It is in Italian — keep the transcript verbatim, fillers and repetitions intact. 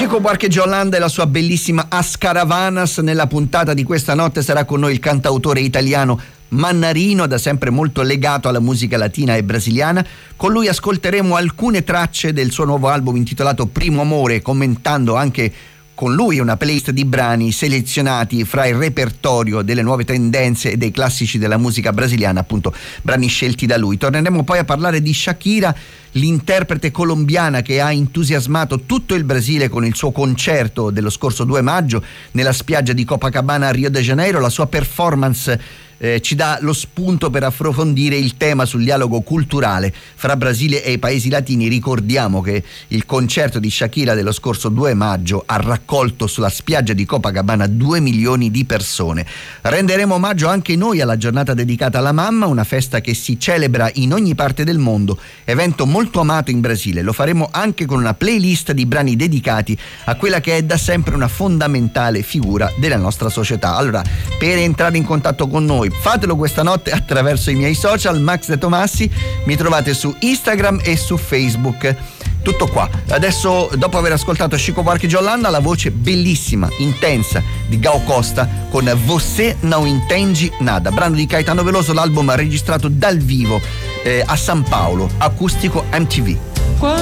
Chico Buarque Giolanda e la sua bellissima As Caravanas. Nella puntata di questa notte sarà con noi il cantautore italiano Mannarino, da sempre molto legato alla musica latina e brasiliana. Con lui ascolteremo alcune tracce del suo nuovo album intitolato Primo Amore, commentando anche con lui una playlist di brani selezionati fra il repertorio delle nuove tendenze e dei classici della musica brasiliana, appunto brani scelti da lui. Torneremo poi a parlare di Shakira, l'interprete colombiana che ha entusiasmato tutto il Brasile con il suo concerto dello scorso due maggio nella spiaggia di Copacabana a Rio de Janeiro. La sua performance Eh, ci dà lo spunto per approfondire il tema sul dialogo culturale fra Brasile e i paesi latini. Ricordiamo che il concerto di Shakira dello scorso due maggio ha raccolto sulla spiaggia di Copacabana due milioni di persone. Renderemo omaggio anche noi alla giornata dedicata alla mamma, una festa che si celebra in ogni parte del mondo, evento molto amato in Brasile. Lo faremo anche con una playlist di brani dedicati a quella che è da sempre una fondamentale figura della nostra società. Allora, per entrare in contatto con noi, fatelo questa notte attraverso i miei social. Max De Tomassi, mi trovate su Instagram e su Facebook. Tutto qua. Adesso, dopo aver ascoltato Chico Buarque Giolanda, la voce bellissima, intensa di Gal Costa con Você Não Entende Nada, brano di Caetano Veloso, l'album registrato dal vivo eh, a San Paolo, acustico M T V.